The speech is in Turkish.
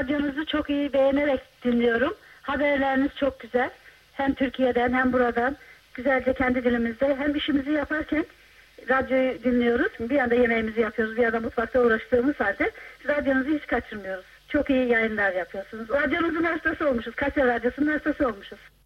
radyonuzu çok iyi beğenerek dinliyorum. Haberleriniz çok güzel. Hem Türkiye'den hem buradan. Güzelce kendi dilimizde. Hem işimizi yaparken radyoyu dinliyoruz. Bir yanda yemeğimizi yapıyoruz. Bir yanda mutfakta uğraştığımız halde radyonuzu hiç kaçırmıyoruz. Çok iyi yayınlar yapıyorsunuz. Radyonuzun hastası olmuşuz. Kaçar Radyosu'nun hastası olmuşuz.